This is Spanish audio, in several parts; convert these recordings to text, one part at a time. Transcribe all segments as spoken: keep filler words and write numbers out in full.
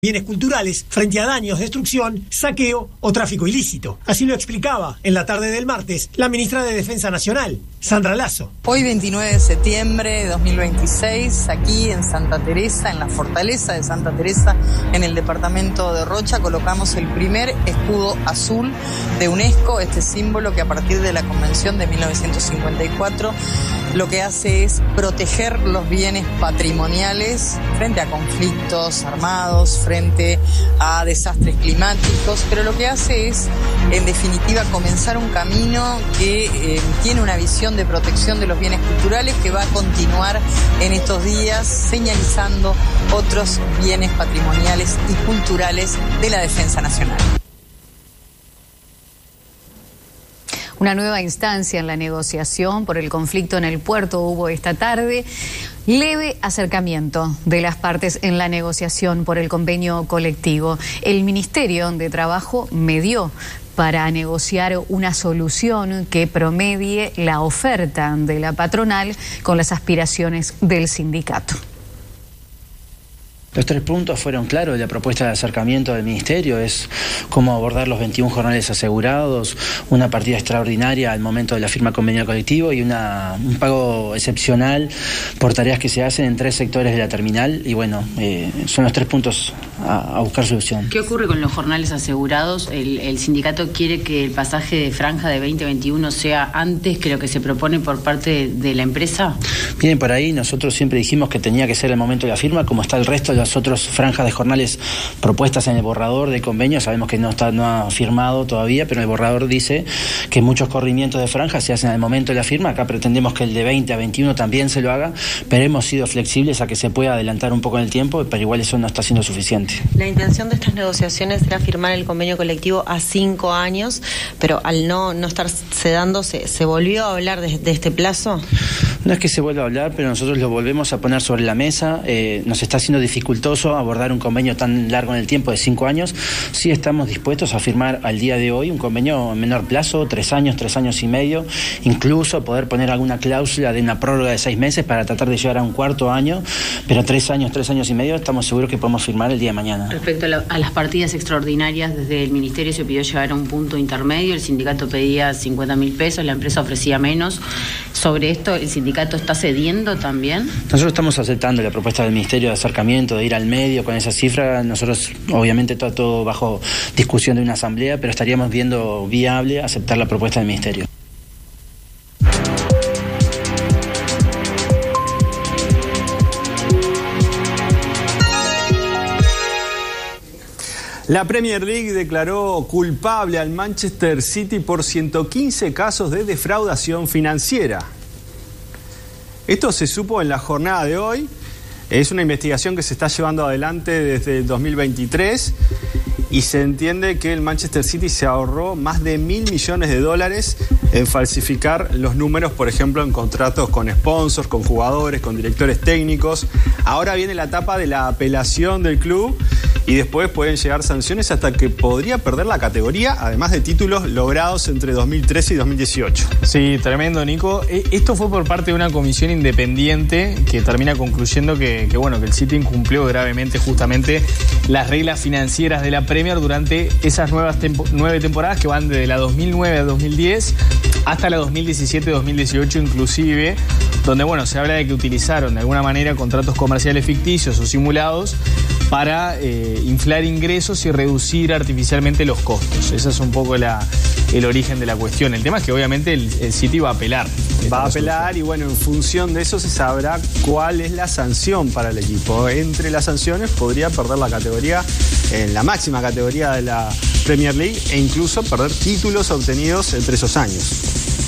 bienes culturales frente a daños, destrucción, saqueo o tráfico ilícito. Así lo explicaba en la tarde del martes la ministra de Defensa Nacional, Sandra Lasso. Hoy, veintinueve de septiembre de dos mil veintiséis, aquí en Santa Teresa, en la fortaleza de Santa Teresa, en el departamento de Rocha, colocamos el primer escudo azul de UNESCO, este símbolo que a partir de la Convención de mil novecientos cincuenta y cuatro lo que hace es proteger los bienes patrimoniales frente a conflictos armados, frente a desastres climáticos, pero lo que hace es, en definitiva, comenzar un camino que eh, tiene una visión de protección de los bienes culturales que va a continuar en estos días, señalizando otros bienes patrimoniales y culturales de la defensa nacional. Una nueva instancia en la negociación por el conflicto en el puerto hubo esta tarde. Leve acercamiento de las partes en la negociación por el convenio colectivo. El Ministerio de Trabajo medió para negociar una solución que promedie la oferta de la patronal con las aspiraciones del sindicato. Los tres puntos fueron claros. La propuesta de acercamiento del Ministerio es cómo abordar los veintiún jornales asegurados, una partida extraordinaria al momento de la firma del convenio colectivo y una, un pago excepcional por tareas que se hacen en tres sectores de la terminal. Y bueno, eh, son los tres puntos a, a buscar solución. ¿Qué ocurre con los jornales asegurados? El, el sindicato quiere que el pasaje de franja de veinte veintiuno sea antes que lo que se propone por parte de, de la empresa. Vienen por ahí. Nosotros siempre dijimos que tenía que ser el momento de la firma, como está el resto de las otras franjas de jornales propuestas en el borrador del convenio. Sabemos que no está no ha firmado todavía, pero el borrador dice que muchos corrimientos de franjas se hacen al momento de la firma. Acá pretendemos que el de veinte a veintiuno también se lo haga, pero hemos sido flexibles a que se pueda adelantar un poco en el tiempo, pero igual eso no está siendo suficiente. La intención de estas negociaciones era firmar el convenio colectivo a cinco años, pero al no, no estarse dando, ¿se, se volvió a hablar de, de este plazo? No es que se vuelva a hablar, pero nosotros lo volvemos a poner sobre la mesa. Eh, nos está siendo dificultoso abordar un convenio tan largo en el tiempo de cinco años. Sí estamos dispuestos a firmar al día de hoy un convenio en menor plazo, tres años, tres años y medio, incluso poder poner alguna cláusula de una prórroga de seis meses para tratar de llegar a un cuarto año, pero tres años, tres años y medio estamos seguros que podemos firmar el día de mañana. Respecto a, la, a las partidas extraordinarias, desde el Ministerio se pidió llegar a un punto intermedio, el sindicato pedía cincuenta mil pesos, la empresa ofrecía menos. Sobre esto, ¿el sindicato está cediendo también? Nosotros estamos aceptando la propuesta del Ministerio de acercamiento, de ir al medio con esa cifra. Nosotros, obviamente, todo, todo bajo discusión de una asamblea, pero estaríamos viendo viable aceptar la propuesta del Ministerio. La Premier League declaró culpable al Manchester City por ciento quince casos de defraudación financiera. Esto se supo en la jornada de hoy. Es una investigación que se está llevando adelante desde el dos mil veintitrés y se entiende que el Manchester City se ahorró más de mil millones de dólares en falsificar los números, por ejemplo, en contratos con sponsors, con jugadores, con directores técnicos. Ahora viene la etapa de la apelación del club y después pueden llegar sanciones hasta que podría perder la categoría, además de títulos logrados entre dos mil trece y dos mil dieciocho. Sí, tremendo, Nico. Esto fue por parte de una comisión independiente que termina concluyendo que, que, bueno, que el City incumplió gravemente justamente las reglas financieras de la Premier durante esas nuevas tempo, nueve temporadas que van desde la dos mil nueve a dos mil diez hasta la dos mil diecisiete dos mil dieciocho inclusive, donde bueno, se habla de que utilizaron de alguna manera contratos comerciales ficticios o simulados para eh, inflar ingresos y reducir artificialmente los costos. Ese es un poco la, el origen de la cuestión. El tema es que obviamente el, el City va a apelar. Va a apelar y bueno, en función de eso se sabrá cuál es la sanción para el equipo. Entre las sanciones podría perder la categoría, en la máxima categoría de la Premier League, e incluso perder títulos obtenidos entre esos años.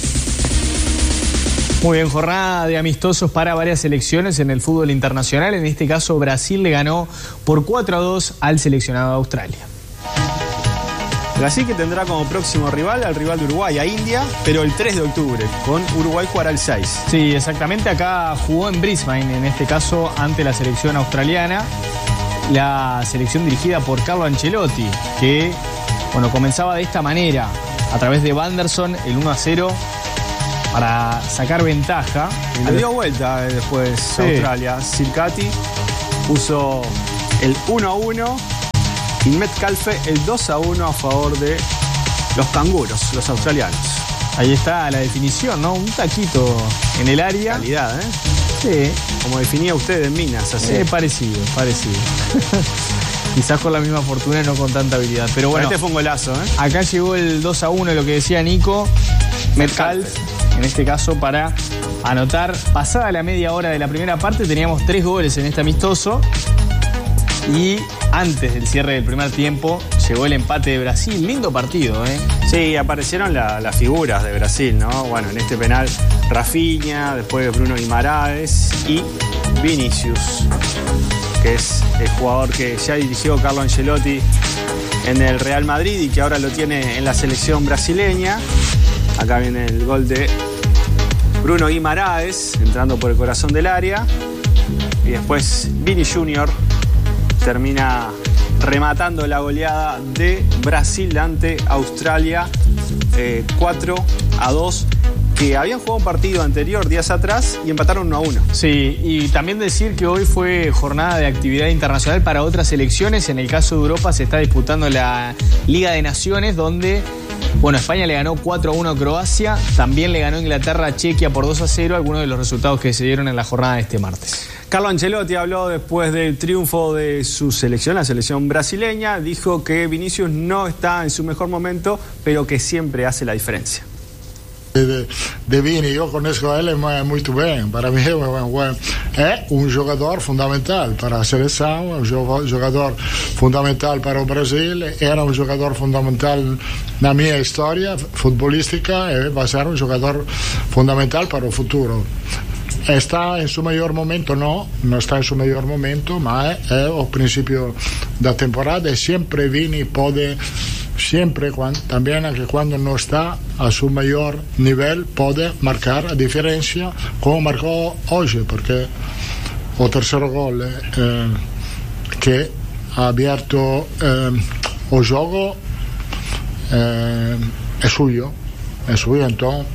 Muy bien, jornada de amistosos para varias selecciones en el fútbol internacional. En este caso, Brasil le ganó por cuatro a dos al seleccionado de Australia. Brasil que tendrá como próximo rival al rival de Uruguay, a India, pero el tres de octubre, con Uruguay jugará el seis. Sí, exactamente. Acá jugó en Brisbane, en este caso ante la selección australiana. La selección dirigida por Carlo Ancelotti, que bueno, comenzaba de esta manera, a través de Wanderson, el uno a cero. Para sacar ventaja. Y le dio vuelta después sí. Australia. Circati puso el uno a uno y Metcalfe el dos a uno a favor de los canguros, los australianos. Ahí está la definición, ¿no? Un taquito en el área. Calidad, ¿eh? Sí. Como definía usted en Minas, así. Eh, parecido, parecido. Quizás con la misma fortuna y no con tanta habilidad. Pero bueno, este fue un golazo, ¿eh? Acá llegó el dos a uno, lo que decía Nico. Metcalfe, en este caso, para anotar. Pasada la media hora de la primera parte, teníamos tres goles en este amistoso. Y antes del cierre del primer tiempo, llegó el empate de Brasil. Lindo partido, ¿eh? Sí, aparecieron la, las figuras de Brasil, ¿no? Bueno, en este penal, Rafinha, después Bruno Guimaraes y Vinicius, que es el jugador que ya dirigió Carlo Ancelotti en el Real Madrid y que ahora lo tiene en la selección brasileña. Acá viene el gol de Bruno Guimaraes, entrando por el corazón del área. Y después Vini Junior termina rematando la goleada de Brasil ante Australia, eh, cuatro a dos, que habían jugado un partido anterior días atrás y empataron uno a uno. Sí, y también decir que hoy fue jornada de actividad internacional para otras selecciones. En el caso de Europa se está disputando la Liga de Naciones, donde, bueno, España le ganó cuatro a uno a Croacia, también le ganó Inglaterra a Chequia por dos a cero, algunos de los resultados que se dieron en la jornada de este martes. Carlo Ancelotti habló después del triunfo de su selección, la selección brasileña. Dijo que Vinicius no está en su mejor momento, pero que siempre hace la diferencia. De, de Vini, io conosco ele muito bem. Para mim é um jogador fundamental para a seleção, é um jogador fundamental para o Brasil, era um jogador fundamental na minha história futebolística e vai ser um jogador fundamental para o futuro. Está en su mejor momento? No, no está en su mejor momento, ma è, è al principio da temporada e siempre Vini puede, siempre, cuando, también anche quando no está a su mejor nivel, puede marcar a diferencia como marcó hoy, porque el tercer gol eh, que ha abierto eh, el juego eh, è suyo, è suyo, entonces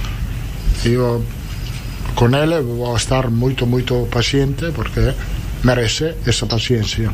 io con él voy a estar muy, muy paciente porque merece esa paciencia.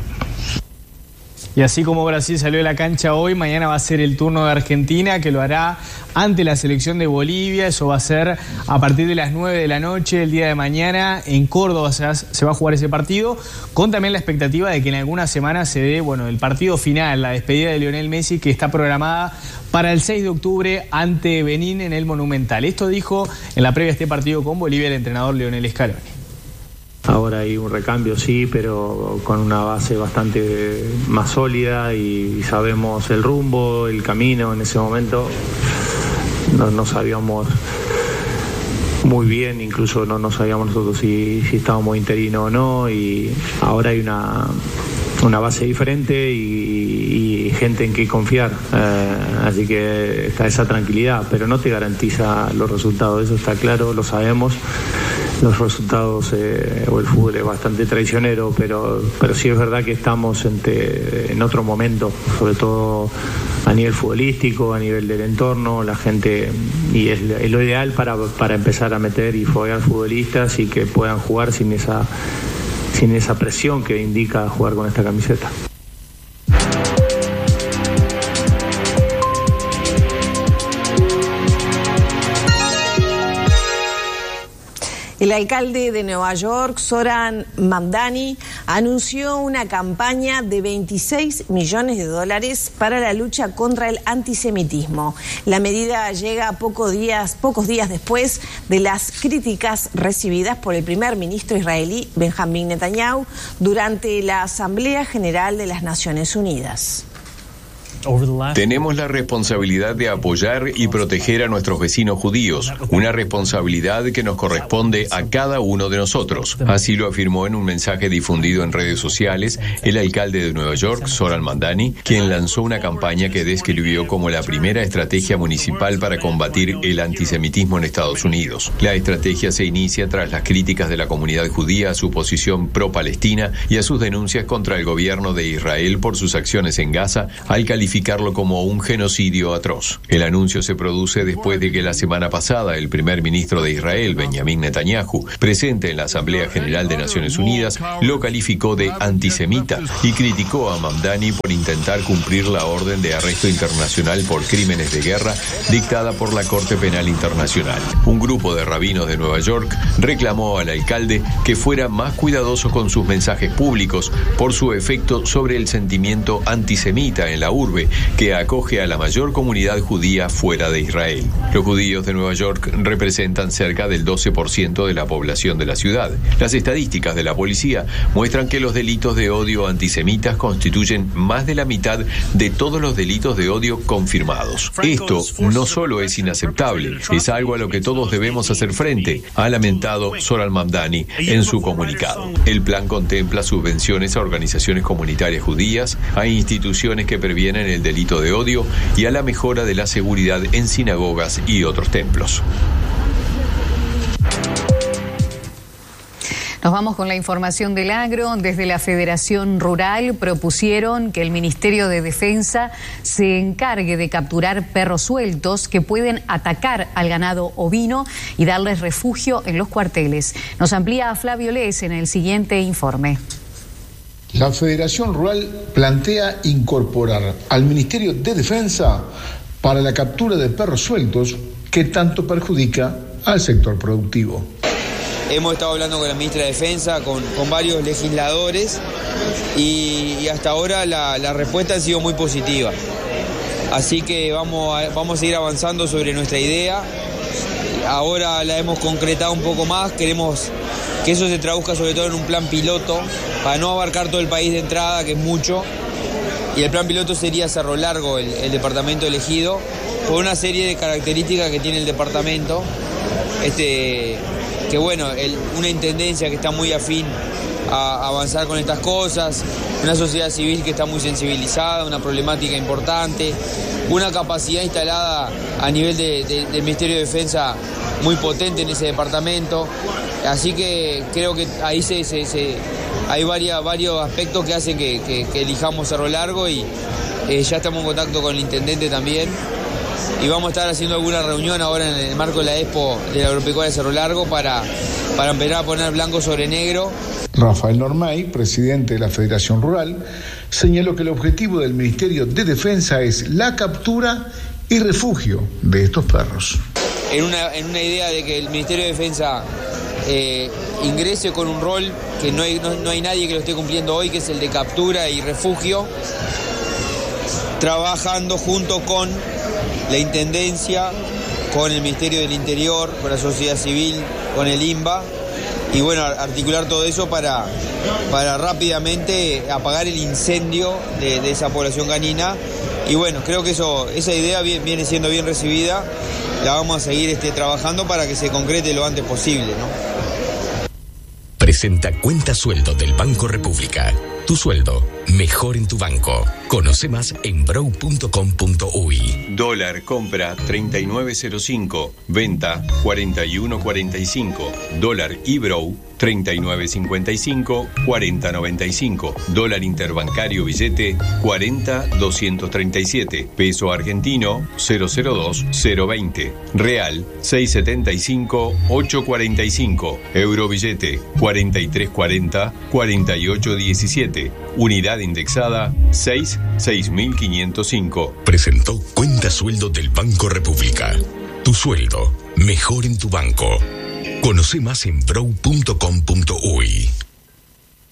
Y así como Brasil salió de la cancha hoy, mañana va a ser el turno de Argentina, que lo hará ante la selección de Bolivia. Eso va a ser a partir de las nueve de la noche el día de mañana. En Córdoba se va, se va a jugar ese partido, con también la expectativa de que en algunas semanas se dé, bueno, el partido final, la despedida de Lionel Messi, que está programada para el seis de octubre ante Benín en el Monumental. Esto dijo en la previa de este partido con Bolivia el entrenador Lionel Scaloni. Ahora hay un recambio, sí, pero con una base bastante más sólida y sabemos el rumbo, el camino. En ese momento no, no sabíamos muy bien, incluso no, no sabíamos nosotros si, si estábamos interinos o no, y ahora hay una, una base diferente y, y gente en que confiar, eh, así que está esa tranquilidad, pero no te garantiza los resultados, eso está claro, lo sabemos. Los resultados eh, o el fútbol es bastante traicionero, pero, pero sí es verdad que estamos ente, en otro momento, sobre todo a nivel futbolístico, a nivel del entorno, la gente, y es, es lo ideal para, para empezar a meter y foguear futbolistas y que puedan jugar sin esa, sin esa presión que indica jugar con esta camiseta. El alcalde de Nueva York, Zoran Mamdani, anunció una campaña de veintiséis millones de dólares para la lucha contra el antisemitismo. La medida llega pocos días, pocos días después de las críticas recibidas por el primer ministro israelí Benjamín Netanyahu durante la Asamblea General de las Naciones Unidas. Tenemos la responsabilidad de apoyar y proteger a nuestros vecinos judíos, una responsabilidad que nos corresponde a cada uno de nosotros. Así lo afirmó en un mensaje difundido en redes sociales el alcalde de Nueva York, Zoran Mamdani, quien lanzó una campaña que describió como la primera estrategia municipal para combatir el antisemitismo en Estados Unidos. La estrategia se inicia tras las críticas de la comunidad judía a su posición pro-Palestina y a sus denuncias contra el gobierno de Israel por sus acciones en Gaza, al calificar calificarlo como un genocidio atroz. El anuncio se produce después de que la semana pasada el primer ministro de Israel, Benjamín Netanyahu, presente en la Asamblea General de Naciones Unidas, lo calificó de antisemita y criticó a Mamdani por intentar cumplir la orden de arresto internacional por crímenes de guerra dictada por la Corte Penal Internacional. Un grupo de rabinos de Nueva York reclamó al alcalde que fuera más cuidadoso con sus mensajes públicos por su efecto sobre el sentimiento antisemita en la urbe, que acoge a la mayor comunidad judía fuera de Israel. Los judíos de Nueva York representan cerca del doce por ciento de la población de la ciudad. Las estadísticas de la policía muestran que los delitos de odio antisemitas constituyen más de la mitad de todos los delitos de odio confirmados. Esto no solo es inaceptable, es algo a lo que todos debemos hacer frente, ha lamentado Zohran Mamdani en su comunicado. El plan contempla subvenciones a organizaciones comunitarias judías, a instituciones que previenen el delito de odio y a la mejora de la seguridad en sinagogas y otros templos. Nos vamos con la información del agro. Desde la Federación Rural propusieron que el Ministerio de Defensa se encargue de capturar perros sueltos que pueden atacar al ganado ovino y darles refugio en los cuarteles. Nos amplía Flavio Les en el siguiente informe. La Federación Rural plantea incorporar al Ministerio de Defensa para la captura de perros sueltos que tanto perjudica al sector productivo. Hemos estado hablando con la ministra de Defensa, con, con varios legisladores y, y hasta ahora la, la respuesta ha sido muy positiva. Así que vamos a, vamos a seguir avanzando sobre nuestra idea. Ahora la hemos concretado un poco más, queremos que eso se traduzca sobre todo en un plan piloto para no abarcar todo el país de entrada, que es mucho. Y el plan piloto sería Cerro Largo, el, el departamento elegido, por una serie de características que tiene el departamento. Este... que bueno, el, una intendencia que está muy afín a avanzar con estas cosas, una sociedad civil que está muy sensibilizada, una problemática importante, una capacidad instalada a nivel de, de, del Ministerio de Defensa muy potente en ese departamento, así que creo que ahí se, se, se, hay varias, varios aspectos que hacen que, que, que elijamos Cerro Largo y eh, ya estamos en contacto con el intendente también. Y vamos a estar haciendo alguna reunión ahora en el marco de la Expo de la Agropecuaria de Cerro Largo para, para empezar a poner blanco sobre negro. Rafael Normay, presidente de la Federación Rural, señaló que el objetivo del Ministerio de Defensa es la captura y refugio de estos perros. En una, en una idea de que el Ministerio de Defensa eh, ingrese con un rol que no hay, no, no hay nadie que lo esté cumpliendo hoy, que es el de captura y refugio, trabajando junto con la Intendencia, con el Ministerio del Interior, con la sociedad civil, con el INBA, y bueno, articular todo eso para, para rápidamente apagar el incendio de, de esa población canina. Y bueno, creo que eso, esa idea viene siendo bien recibida, la vamos a seguir este, trabajando para que se concrete lo antes posible, ¿no? Presenta Cuenta Sueldo del Banco República. Tu sueldo, mejor en tu banco. Conoce más en brow punto com punto uy. Dólar compra treinta y nueve cero cinco, venta cuarenta y uno cuarenta y cinco. Dólar iBrow treinta y nueve cincuenta y cinco, cuarenta noventa y cinco. Dólar interbancario billete cuarenta doscientos treinta y siete. Peso argentino cero cero dos cero veinte. Real seiscientos setenta y cinco ochocientos cuarenta y cinco. Euro billete cuarenta y tres cuarenta cuarenta y ocho diecisiete. Unidad indexada seis seis mil quinientos cinco. Presentó Cuenta Sueldo del Banco República. Tu sueldo, mejor en tu banco. Conoce más en brow punto com punto uy.